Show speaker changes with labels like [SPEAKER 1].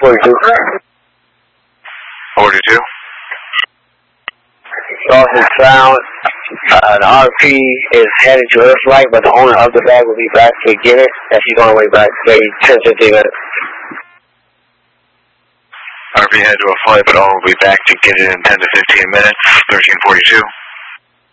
[SPEAKER 1] 42.
[SPEAKER 2] 42.
[SPEAKER 1] Lost and found. The RP is headed to her flight, but the owner of the bag will be back to get it, and she's on her way back, maybe 10, 15 minutes.
[SPEAKER 2] RP headed to a flight, but owner will be back to get it in 10 to 15 minutes. 1342.